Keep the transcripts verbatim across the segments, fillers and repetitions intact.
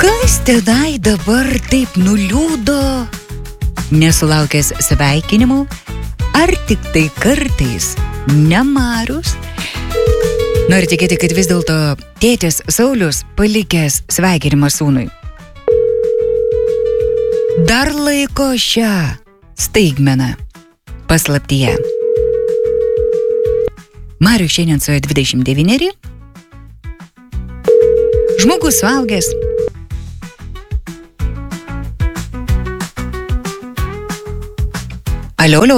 Kas tenai dabar taip nuliūdo, nesulaukęs sveikinimų, ar tik tai kartais nemarus? Noriu tikėti, kad vis dėlto tėtis Saulius palikęs sveikinimą sūnui. Dar laiko šią staigmeną paslaptyje. Marius šiandien suėjo dvidešimt devyneri. Žmogus suaugęs. Alio, alio.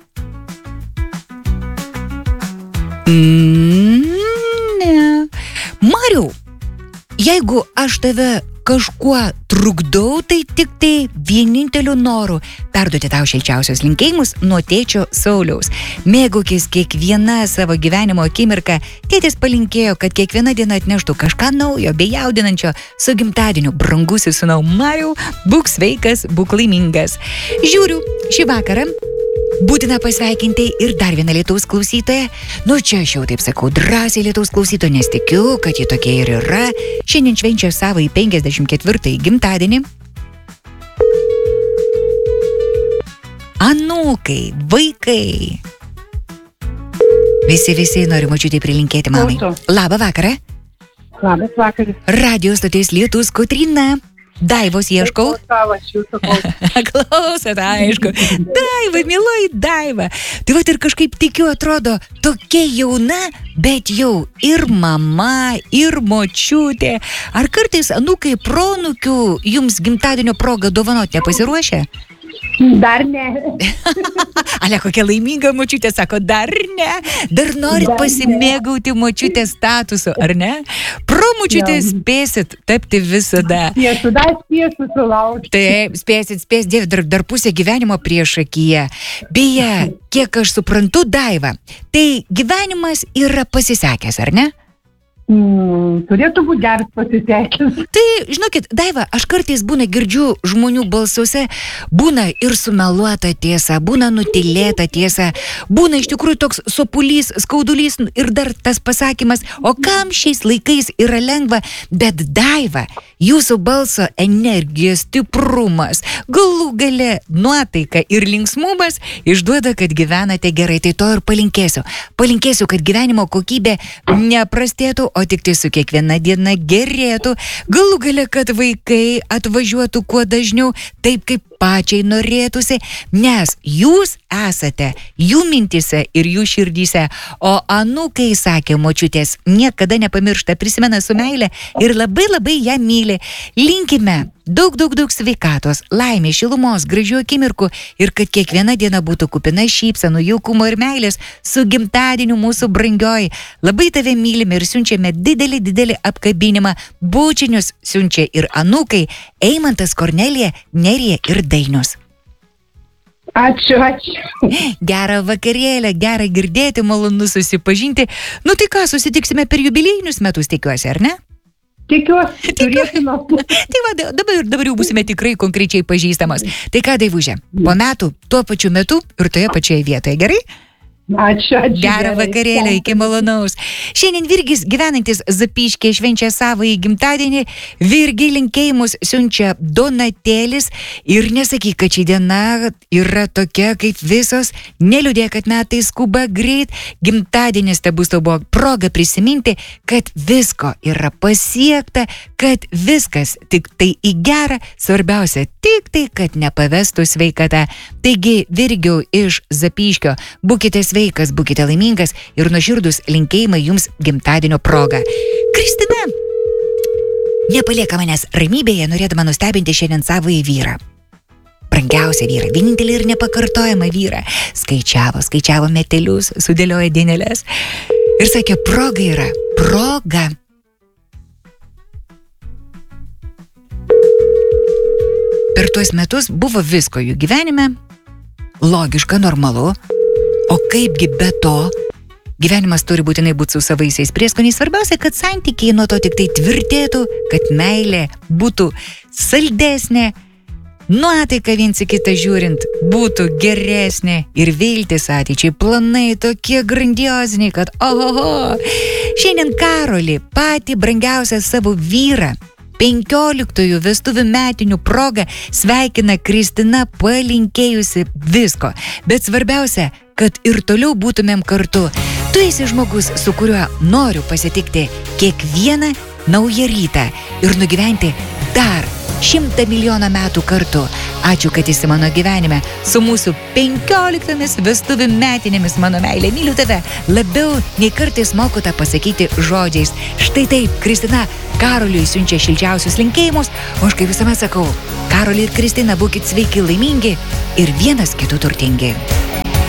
Mm, ne. Mariau, jeigu aš tave kažkuo trukdau, tai tik tai vieninteliu noru perduoti tau šilčiausios linkėjimus nuo tėčio Sauliaus. Mėgaukis kiekviena savo gyvenimo akimirka. Tėtis palinkėjo, kad kiekviena diena atneštų kažką naujo bei jaudinančio. Su gimtadieniu, brangusis sūnau Mariau, būk sveikas, būk laimingas. Žiūriu, šį vakarą būtina pasveikinti ir dar vieną lietaus klausytoją. Nu čia aš jau taip sakau drąsiai lietaus klausytoją, nes tikiu, kad jie tokie ir yra. Šiandien švenčia savo į penkiasdešimt ketvirtąjį gimtadienį. Anūkai, vaikai. Visi, visi nori močiutei prilinkėti mamai. Labą vakarą. Labas vakaras. Radio stoties Lietus Kotryna. Daivos ieškau. Klausot, aišku. Daiva, mieloji Daiva. Tai vat ir kažkaip tikiu, atrodo tokia jauna, bet jau ir mama, ir močiutė. Ar kartais anūkai proanūkių jums gimtadienio proga dovanot nepasiruošia? Dar ne. Ale, kokia laiminga močiutė, sako, dar ne. Dar norit dar pasimėgauti ne. Močiutės statusu, ar ne? Pro močiutę spėsit tapti visada. Spėsiu, dar spėsiu sulaukti. Taip, spėsit, spės, Dieve, dar, dar pusė gyvenimo prieš akiją. Beje, kiek aš suprantu, Daiva, tai gyvenimas yra pasisekęs, ar ne? Mm, turėtų būti geras pasisekęs. Tai, žinokit, Daiva, aš kartais būna girdžiu žmonių balsuose, būna ir sumeluota tiesa, būna nutilėta tiesa, būna iš tikrųjų toks sopulys, skaudulys ir dar tas pasakymas, o kam šiais laikais yra lengva, bet Daiva, jūsų balso energija, stiprumas, galų gale nuotaika ir linksmumas išduoda, kad gyvenate gerai, tai to ir palinkėsiu. Palinkėsiu, kad gyvenimo kokybė neprastėtų, o tik tai su kiekviena diena gerėtų. Galų gale, kad vaikai atvažiuotų kuo dažniau, taip kaip pačiai norėtųsi, nes jūs esate jų mintise ir jų širdyse, o anūkai, sakė močiutės, niekada nepamiršta, prisimena su meile ir labai labai ją myli. Linkime daug, daug, daug sveikatos, laimės, šilumos, gražių akimirkų ir kad kiekviena diena būtų kupina šypsenų, jaukumo ir meilės. Su gimtadieniu mūsų brangioji. Labai tave mylime ir siunčiame didelį, didelį apkabinimą. Bučinius siunčia ir anūkai Eimantas, Kornelija, Nerija ir Dainius. Ačiū, ačiū. Gerą vakarėlę, gerą girdėti, malonu susipažinti. Nu tai ką, susitiksime per jubiliejinius metus, tikiuosi, ar ne? Tikiuosi, turėsime. Tai va, dabar, dabar jau būsime tikrai konkrečiai pažįstamos. Tai ką, Daivužė, po metų, tuo pačiu metu ir toje pačioje vietoje, gerai? Ačiū, ačiū. Gerą vakarėlę, iki malonaus. Šiandien Virgis gyvenantis Zapyškėje švenčia savo į gimtadienį. Virgi linkėjimus siunčia Donatėlis ir nesakyk, kad ši diena yra tokia kaip visos. Neliūdėk, kad metai skuba greit. Gimtadienis tai bus tau buvo proga prisiminti, kad visko yra pasiekta, kad viskas tik tai į gerą, svarbiausia tik tai, kad nepavestų sveikata. Taigi, Virgiau iš Zapyškio, būkite sveikas. Sveikas, būkite laimingas ir nuoširdūs linkėjimai jums gimtadienio proga. Kristina nepalieka manęs ramybėje, norėdama nustebinti šiandien savąjį vyrą. Brangiausią vyrą, vienintelį ir nepakartojamą vyrą. Skaičiavo, skaičiavo metelius, sudėlioja dieneles ir sakė, proga yra, proga. Per tuos metus buvo visko jų gyvenime, logiška, normalu. O kaipgi be to, gyvenimas turi būtinai būti su savaisiais prieskoniais. Svarbiausia, kad santykiai nuo to tik tai tvirtėtų, kad meilė būtų saldesnė, nuotaika viens į kitą žiūrint būtų geresnė ir viltis ateičiai, planai tokie grandioziniai, kad ohoho. Šiandien Karolį, patį brangiausią savo vyrą, penkioliktųjų vestuvių metinių proga sveikina Kristina, palinkėjusi visko. Bet svarbiausia, kad ir toliau būtumėm kartu. Tu esi žmogus, su kuriuo noriu pasitikti kiekvieną naują rytą ir nugyventi dar šimtą milijoną metų kartu. Ačiū, kad esi mano gyvenime su mūsų penkioliktomis vestuvių metinėmis, mano meilė. Myliu tave labiau nei kartais moku tą pasakyti žodžiais. Štai taip, Kristina Karoliui siunčia šilčiausius linkėjimus, o aš kaip visuomet sakau, Karoli ir Kristina, būkit sveiki, laimingi ir vienas kitų turtingi.